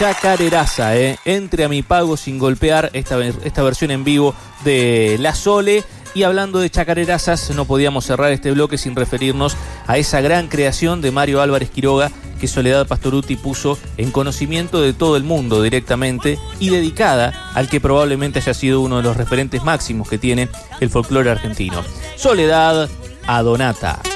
Chacareraza, Entre a mi pago sin golpear, esta versión en vivo de La Sole. Y hablando de chacarerazas, no podíamos cerrar este bloque sin referirnos a esa gran creación de Mario Álvarez Quiroga que Soledad Pastorutti puso en conocimiento de todo el mundo directamente y dedicada al que probablemente haya sido uno de los referentes máximos que tiene el folclore argentino. Soledad a Donata.